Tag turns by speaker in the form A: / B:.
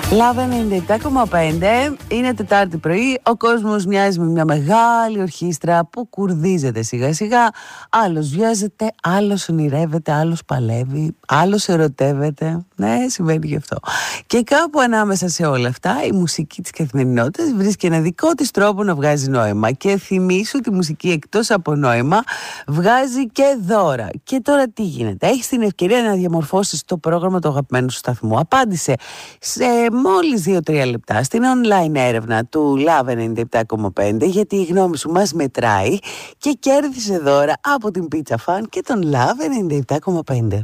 A: Λάβε 97,5. Είναι Τετάρτη πρωί. Ο κόσμος μοιάζει με μια μεγάλη ορχήστρα που κουρδίζεται σιγά σιγά. Άλλος βιάζεται, άλλος ονειρεύεται, άλλος παλεύει, άλλος ερωτεύεται. Ναι, συμβαίνει γι' αυτό. Και κάπου ανάμεσα σε όλα αυτά η μουσική της καθημερινότητας βρίσκει ένα δικό της τρόπο να βγάζει νόημα. Και θυμίσου ότι η μουσική εκτός από νόημα βγάζει και δώρα. Και τώρα τι γίνεται? Έχεις την ευκαιρία να διαμορφώσεις το πρόγραμμα του αγαπημένου σου σταθμού. Απάντησε σε μόλις 2-3 λεπτά στην online έρευνα του Love 97,5, γιατί η γνώμη σου μας μετράει, και κέρδισε δώρα από την Pizza Fan και τον Love 97,5.